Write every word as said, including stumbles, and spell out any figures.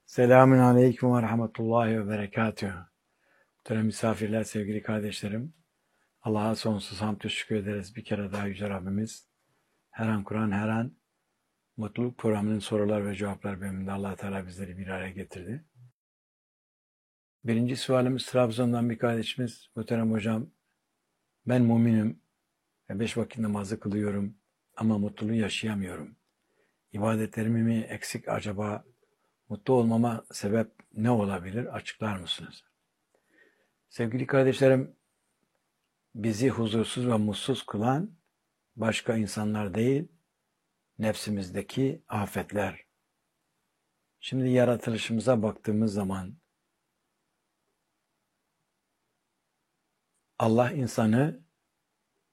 Selamun Aleyküm ve Rahmetullahi ve Berekatühü. Muhterem misafirler, sevgili kardeşlerim. Allah'a sonsuz hamdü şükür ederiz. Bir kere daha Yüce Rabbimiz her an Kur'an, her an Mutluluk Programı'nın sorular ve cevaplar bölümünde Allah Teala bizleri bir araya getirdi. Birinci sualimiz Trabzon'dan bir kardeşimiz. Muhterem hocam, ben müminim ve beş vakit namazı kılıyorum ama mutluluğu yaşayamıyorum. İbadetlerimi mi eksik acaba? Mutlu olmama sebep ne olabilir? Açıklar mısınız? Sevgili kardeşlerim, bizi huzursuz ve mutsuz kılan başka insanlar değil, nefsimizdeki afetler. Şimdi yaratılışımıza baktığımız zaman Allah insanı